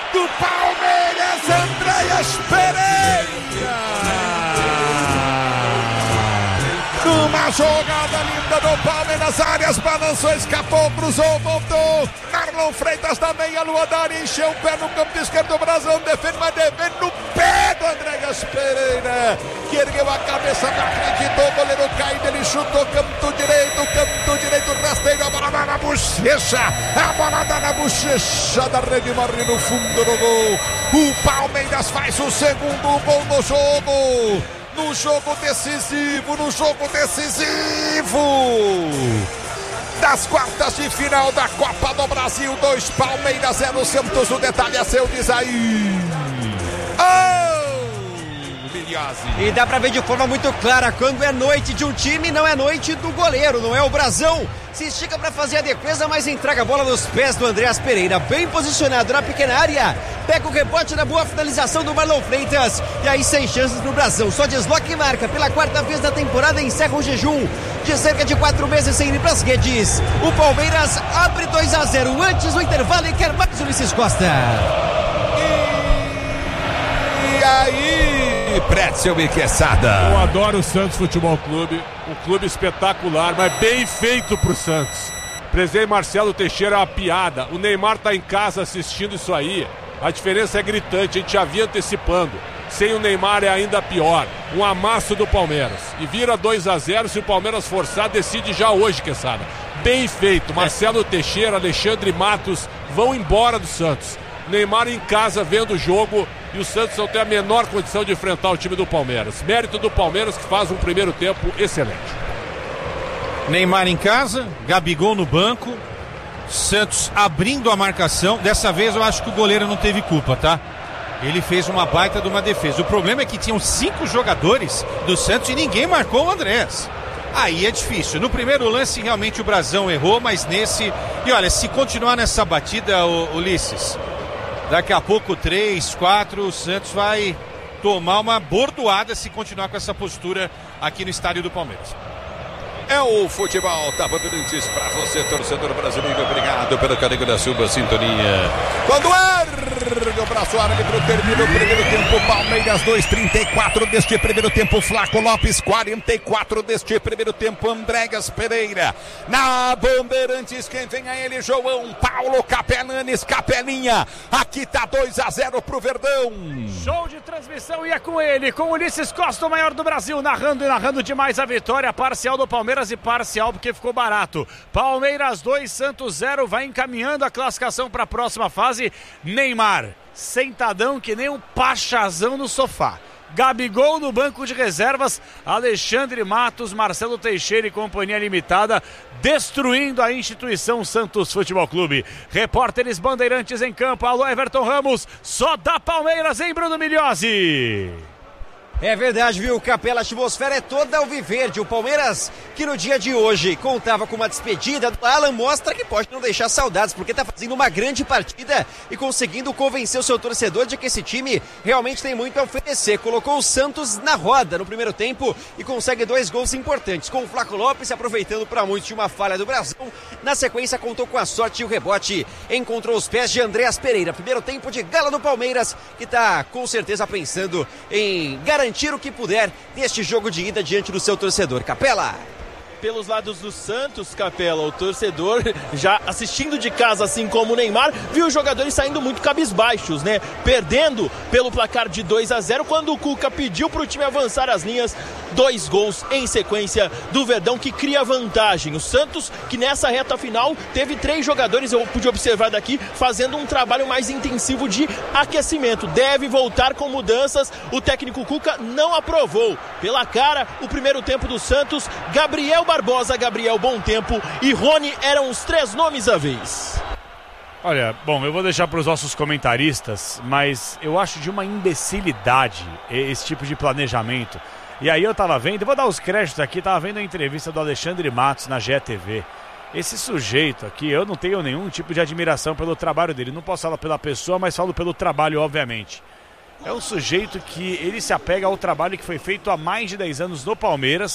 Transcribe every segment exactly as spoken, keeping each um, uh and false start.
do Palmeiras, Andréas Pereira. Uma jogada linda do Palmeiras, áreas, balançou, escapou, cruzou, voltou. Marlon Freitas da meia lua da área, encheu o pé no campo esquerdo, o Brasão defende, mas defende no pé do Andréas Pereira, que ergueu a cabeça, não acreditou, o goleiro caído, ele chutou, canto direito, canto direito, rasteiro, a bola dá na bochecha, a bola dá na bochecha da rede, morre no fundo do gol. O Palmeiras faz o segundo gol no jogo. No jogo decisivo, no jogo decisivo das quartas de final da Copa do Brasil. Dois Palmeiras, zero Santos. O detalhe é seu, diz aí. Oh, Milhazzi. E dá pra ver de forma muito clara quando é noite de um time, não é noite do goleiro, não é o Brasão. Se estica para fazer a defesa, mas entrega a bola nos pés do Andréas Pereira, bem posicionado na pequena área, pega o rebote na boa finalização do Marlon Freitas, e aí sem chances pro Brasão, só desloca e marca, pela quarta vez da temporada encerra o jejum de cerca de quatro meses sem ir pras redes. O Palmeiras abre dois a zero antes do intervalo e quer mais o Ulisses Costa. E aí, Pretzel e Quesada. Eu adoro o Santos Futebol Clube, um clube espetacular, mas bem feito pro Santos. Presidente Marcelo Teixeira é uma piada, o Neymar tá em casa assistindo isso aí, a diferença é gritante, a gente já vinha antecipando. Sem o Neymar é ainda pior, um amasso do Palmeiras. E vira dois a zero, se o Palmeiras forçar, decide já hoje, Quesada. Bem feito, Marcelo Teixeira, Alexandre Matos vão embora do Santos. Neymar em casa vendo o jogo e o Santos não tem a menor condição de enfrentar o time do Palmeiras. Mérito do Palmeiras, que faz um primeiro tempo excelente. Neymar em casa, Gabigol no banco, Santos abrindo a marcação. Dessa vez eu acho que o goleiro não teve culpa, tá? Ele fez uma baita de uma defesa. O problema é que tinham cinco jogadores do Santos e ninguém marcou o Andréas. Aí é difícil. No primeiro lance realmente o Brasão errou, mas nesse... E olha, se continuar nessa batida, Ulisses, daqui a pouco, três, quatro, o Santos vai tomar uma bordoada se continuar com essa postura aqui no estádio do Palmeiras. É o futebol, tá Bandeirantes pra você, torcedor brasileiro. Obrigado pelo carinho da sua sintonia. Quando ergue o braço, área livre, termina o primeiro tempo. Palmeiras dois, trinta e quatro deste primeiro tempo. Flaco Lopes, quarenta e quatro deste primeiro tempo. Andréas Pereira na Bandeirantes. Quem vem a ele, João Paulo Capelanes, Capelinha. Aqui tá dois a zero pro Verdão. Show de transmissão e é com ele, com Ulisses Costa, o maior do Brasil, narrando e narrando demais a vitória parcial do Palmeiras. E parcial porque ficou barato. Palmeiras dois, Santos zero, vai encaminhando a classificação para a próxima fase. Neymar, sentadão que nem um pachazão no sofá. Gabigol no banco de reservas, Alexandre Matos, Marcelo Teixeira e companhia limitada, destruindo a instituição Santos Futebol Clube. Repórteres Bandeirantes em campo, alô Everton Ramos, só dá Palmeiras, hein, Bruno Milhozzi? É verdade, viu, Capela? A atmosfera é toda alviverde. O Palmeiras, que no dia de hoje contava com uma despedida do Alan, mostra que pode não deixar saudades, porque tá fazendo uma grande partida e conseguindo convencer o seu torcedor de que esse time realmente tem muito a oferecer. Colocou o Santos na roda no primeiro tempo e consegue dois gols importantes, com o Flaco Lopes aproveitando para muitos de uma falha do Brasil. Na sequência, contou com a sorte e o rebote encontrou os pés de Andréas Pereira. Primeiro tempo de gala do Palmeiras, que tá com certeza pensando em garantir garantir o que puder neste jogo de ida diante do seu torcedor. Capela! Pelos lados do Santos, Capela, o torcedor já assistindo de casa, assim como o Neymar, viu os jogadores saindo muito cabisbaixos, né? Perdendo pelo placar de dois a zero, quando o Cuca pediu para o time avançar as linhas, dois gols em sequência do Verdão, que cria vantagem. O Santos, que nessa reta final teve três jogadores, eu pude observar daqui, fazendo um trabalho mais intensivo de aquecimento. Deve voltar com mudanças, o técnico Cuca não aprovou. Pela cara, o primeiro tempo do Santos, Gabriel Barbosa, Gabriel Bom Tempo e Rony eram os três nomes à vez. Olha, bom, eu vou deixar para os nossos comentaristas, mas eu acho de uma imbecilidade esse tipo de planejamento. E aí eu tava vendo, eu vou dar os créditos aqui, tava vendo a entrevista do Alexandre Matos na G E T V. Esse sujeito aqui, eu não tenho nenhum tipo de admiração pelo trabalho dele, não posso falar pela pessoa, mas falo pelo trabalho, obviamente. É um sujeito que ele se apega ao trabalho que foi feito há mais de dez anos no Palmeiras,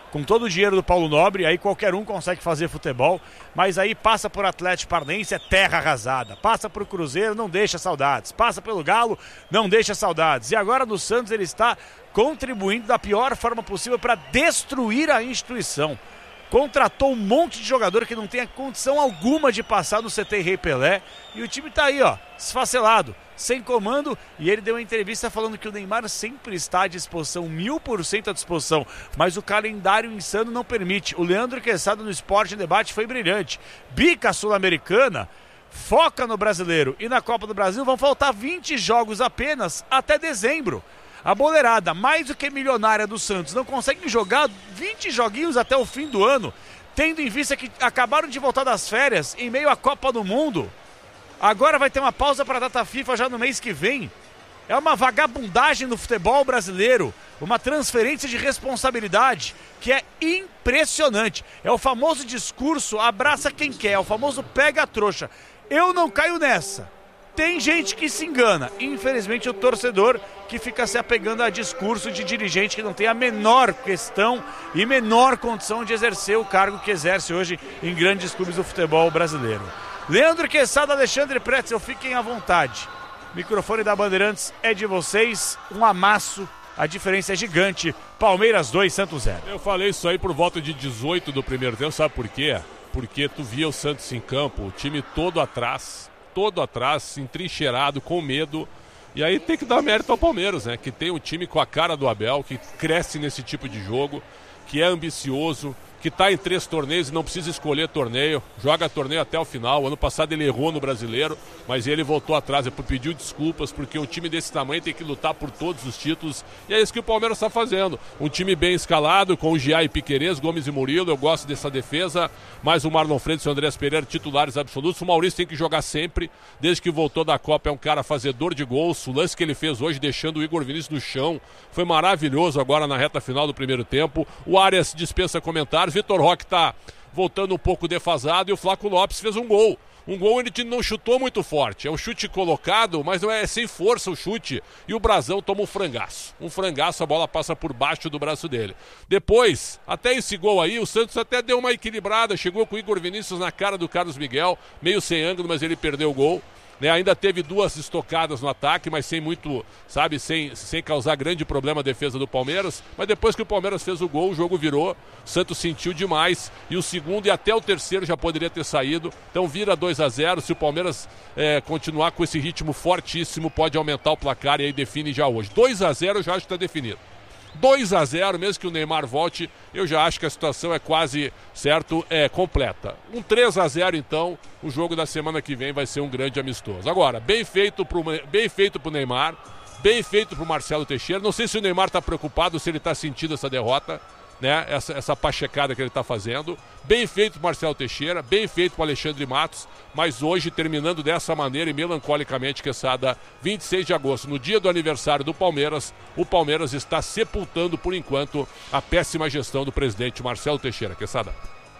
com todo o dinheiro do Paulo Nobre, aí qualquer um consegue fazer futebol, mas aí passa por Atlético Paranaense, é terra arrasada, passa por Cruzeiro, não deixa saudades, passa pelo Galo, não deixa saudades, e agora no Santos ele está contribuindo da pior forma possível para destruir a instituição. Contratou um monte de jogador que não tem condição alguma de passar no C T Rei Pelé, e o time está aí, ó, esfacelado, sem comando, e ele deu uma entrevista falando que o Neymar sempre está à disposição, mil por cento à disposição, mas o calendário insano não permite. O Leandro Quesada no Esporte em Debate foi brilhante. Bica Sul-Americana, foca no brasileiro, e na Copa do Brasil vão faltar vinte jogos apenas até dezembro. A boleirada, mais do que milionária do Santos, não consegue jogar vinte joguinhos até o fim do ano, tendo em vista que acabaram de voltar das férias em meio à Copa do Mundo. Agora vai ter uma pausa para a data FIFA já no mês que vem. É uma vagabundagem no futebol brasileiro, uma transferência de responsabilidade que é impressionante. É o famoso discurso abraça quem quer, é o famoso pega a trouxa. Eu não caio nessa. Tem gente que se engana, infelizmente o torcedor que fica se apegando a discurso de dirigente que não tem a menor questão e menor condição de exercer o cargo que exerce hoje em grandes clubes do futebol brasileiro. Leandro Quesada, Alexandre Pretzel, fiquem à vontade. O microfone da Bandeirantes é de vocês, um amasso, a diferença é gigante. Palmeiras dois, Santos zero. Eu falei isso aí por volta de dezoito do primeiro tempo, sabe por quê? Porque tu via o Santos em campo, o time todo atrás, todo atrás, entrincheirado, com medo. E aí tem que dar mérito ao Palmeiras, né? Que tem um time com a cara do Abel, que cresce nesse tipo de jogo, que é ambicioso, que está em três torneios e não precisa escolher torneio, joga torneio até o final. Ano passado ele errou no Brasileiro, mas ele voltou atrás, ele pediu desculpas, porque um time desse tamanho tem que lutar por todos os títulos, e é isso que o Palmeiras está fazendo. Um time bem escalado, com o Gia e Piquerez, Gomes e Murilo, eu gosto dessa defesa, mais o Marlon Freitas e o Andrés Pereira, titulares absolutos. O Maurício tem que jogar sempre, desde que voltou da Copa, é um cara fazedor de gols. O lance que ele fez hoje, deixando o Igor Vinícius no chão, foi maravilhoso agora na reta final do primeiro tempo. O Arias dispensa comentários. Vitor Roque está voltando um pouco defasado e o Flaco Lopes fez um gol. Um gol ele não chutou muito forte, é um chute colocado, mas não é sem força o chute. E o Brasão toma um frangaço. Um frangaço, a bola passa por baixo do braço dele. Depois, até esse gol aí, o Santos até deu uma equilibrada, chegou com o Igor Vinícius na cara do Carlos Miguel, meio sem ângulo, mas ele perdeu o gol. Né, ainda teve duas estocadas no ataque, mas sem muito, sabe, sem, sem causar grande problema a defesa do Palmeiras. Mas depois que o Palmeiras fez o gol, o jogo virou, o Santos sentiu demais, e o segundo e até o terceiro já poderia ter saído. Então vira dois a zero, se o Palmeiras é, continuar com esse ritmo fortíssimo, pode aumentar o placar e aí define já hoje. dois a zero eu já acho que está definido. dois a zero, mesmo que o Neymar volte, eu já acho que a situação é quase, certo, é completa. Um três a zero, então, o jogo da semana que vem vai ser um grande amistoso. Agora, bem feito pro, bem feito pro Neymar, bem feito pro Marcelo Teixeira. Não sei se o Neymar está preocupado, se ele está sentindo essa derrota, né? Essa, essa pachecada que ele está fazendo. Bem feito pro Marcelo Teixeira, bem feito pro Alexandre Matos, mas hoje, terminando dessa maneira e melancolicamente, Quesada, vinte e seis de agosto, no dia do aniversário do Palmeiras, o Palmeiras está sepultando, por enquanto, a péssima gestão do presidente Marcelo Teixeira. Quesada.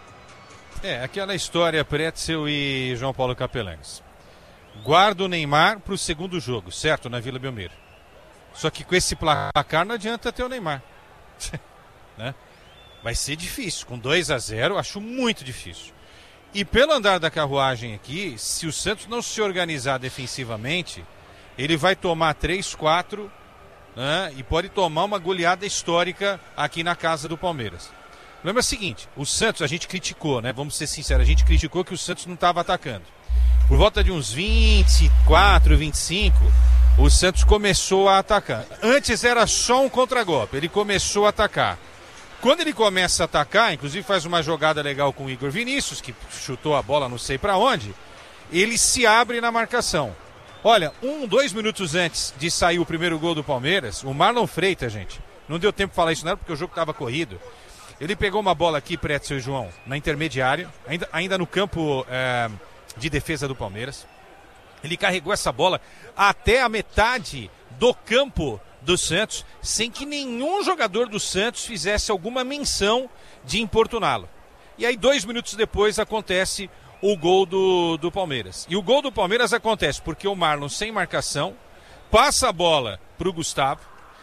É, aquela história Pretzel e João Paulo Capelanes. Guarda o Neymar para o segundo jogo, certo? Na Vila Belmiro. Só que com esse placar não adianta ter o Neymar. Né? Vai ser difícil. Com dois a zero, acho muito difícil. E pelo andar da carruagem aqui, se o Santos não se organizar defensivamente, ele vai tomar três, quatro, né? E pode tomar uma goleada histórica aqui na casa do Palmeiras. O problema é o seguinte, o Santos, a gente criticou, né? Vamos ser sinceros, a gente criticou que o Santos não estava atacando. Por volta de uns vinte e quatro, vinte e cinco, o Santos começou a atacar. Antes era só um contragolpe, ele começou a atacar. Quando ele começa a atacar, inclusive faz uma jogada legal com o Igor Vinícius, que chutou a bola não sei para onde, ele se abre na marcação. Olha, um, dois minutos antes de sair o primeiro gol do Palmeiras, o Marlon Freitas, gente, não deu tempo de falar isso, não era porque o jogo estava corrido. Ele pegou uma bola aqui, Pretzel e João, na intermediária, ainda, ainda no campo é, de defesa do Palmeiras. Ele carregou essa bola até a metade do campo do Santos, sem que nenhum jogador do Santos fizesse alguma menção de importuná-lo. E aí, dois minutos depois, acontece o gol do, do Palmeiras. E o gol do Palmeiras acontece porque o Marlon, sem marcação, passa a bola para o Gustavo,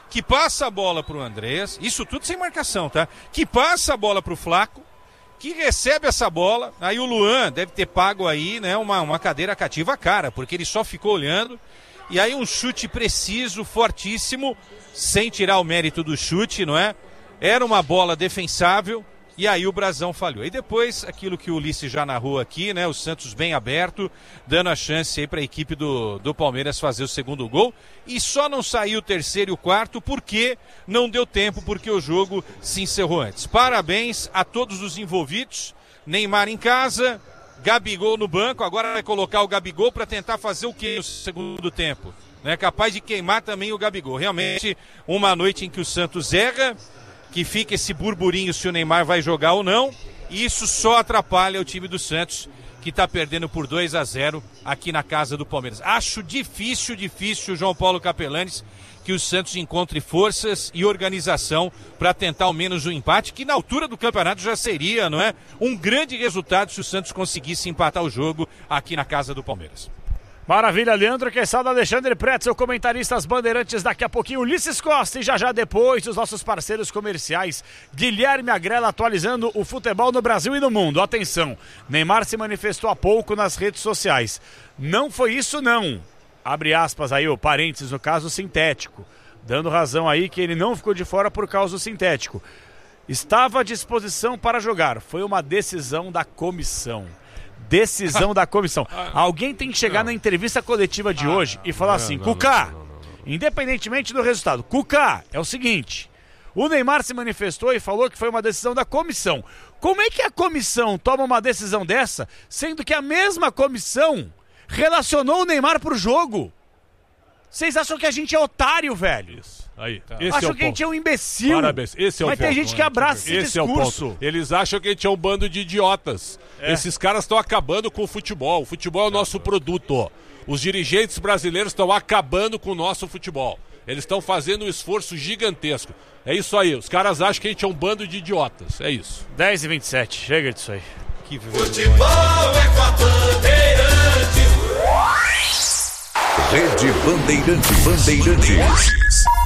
que passa a bola pro Andrés, isso tudo sem marcação, tá? Que passa a bola pro Flaco, que recebe essa bola, aí o Luan deve ter pago aí, né, uma, uma cadeira cativa cara, porque ele só ficou olhando, e aí um chute preciso, fortíssimo, sem tirar o mérito do chute, não é? Era uma bola defensável, e aí o Brazão falhou. E depois, aquilo que o Ulisses já narrou aqui, né, o Santos bem aberto, dando a chance aí para a equipe do, do Palmeiras fazer o segundo gol, e só não saiu o terceiro e o quarto porque não deu tempo, porque o jogo se encerrou antes. Parabéns a todos os envolvidos, Neymar em casa, Gabigol no banco, agora vai colocar o Gabigol para tentar fazer o que no segundo tempo? Né, capaz de queimar também o Gabigol. Realmente, uma noite em que o Santos erra, que fica esse burburinho se o Neymar vai jogar ou não, e isso só atrapalha o time do Santos, que está perdendo por dois a zero aqui na casa do Palmeiras. Acho difícil, difícil, João Paulo Capelanes, que o Santos encontre forças e organização para tentar ao menos o um empate, que na altura do campeonato já seria, não é, um grande resultado se o Santos conseguisse empatar o jogo aqui na casa do Palmeiras. Maravilha, Leandro Quesada, Alexandre Pretzel, comentaristas bandeirantes, daqui a pouquinho Ulisses Costa, e já já depois os nossos parceiros comerciais, Guilherme Agrela, atualizando o futebol no Brasil e no mundo. Atenção, Neymar se manifestou há pouco nas redes sociais. Não foi isso não, abre aspas aí, o parênteses no caso sintético, dando razão aí que ele não ficou de fora por causa do sintético. Estava à disposição para jogar, foi uma decisão da comissão. Decisão da comissão. Alguém tem que chegar não. na entrevista coletiva de ah, hoje e falar não, assim, não, Cuca, não, não, não, não. independentemente do resultado, Cuca, é o seguinte, o Neymar se manifestou e falou que foi uma decisão da comissão. Como é que a comissão toma uma decisão dessa, sendo que a mesma comissão relacionou o Neymar pro jogo? Vocês acham que a gente é otário, velho? Isso. Aí, tá. Acham é que a gente é um imbecil. Parabéns. Esse é o Mas ponto. tem gente que abraça esse, esse discurso. É o ponto. Eles acham que a gente é um bando de idiotas. É. Esses caras estão acabando com o futebol. O futebol é o nosso produto. Os dirigentes brasileiros estão acabando com o nosso futebol. Eles estão fazendo um esforço gigantesco. É isso aí. Os caras acham que a gente é um bando de idiotas. É isso. dez e vinte e sete. Chega disso aí. Que futebol é com a Bandeirantes. Rede Bandeirantes. Bandeirantes.